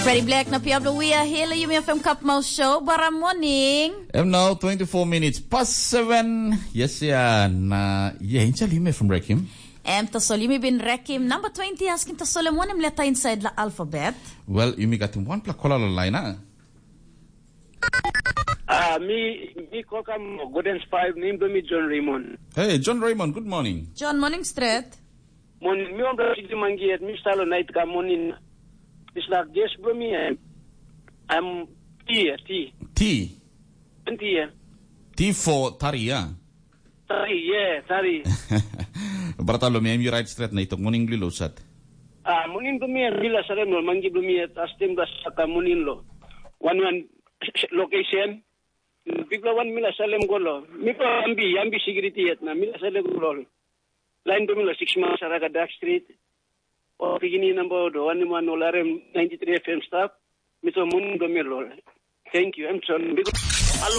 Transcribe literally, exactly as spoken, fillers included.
Freddie Black na Pablo Wea Hila yung F M Kapmau Show. Bara morning. M now, twenty-four minutes past seven. Yes, yan. Na, yeah, hincha lime from Rekim. Em tasolimi bin Rekim. Number twenty, asking tasolim one letter inside the alphabet. Well, you may get one plak kola la line, ah. Ah, me, me kokam Godens five, name to me John Raymond. Hey, John Raymond, good morning. John, morning straight. Morning, me on the city mangi at me style night ka morning. It's like yes, bro, me, I'm, I'm T, T. T. T, yeah. T for Tari, yeah. Tari, yeah, Tari. Baratalo, may right straight na ito. Morning lilo sat. Ah, morning to me, Villa Saremo, mangi to me at Astim das Saka morning lo. One one location. People one Mila Salem Golo. Me pa ambi, ambi security at na Mila Salem Golo. Line to Mila six months Saraga Dark Street. O beginning number one one Olarem ninety-three F M staff. Mito Mundo Milo. Thank you. I'm sorry.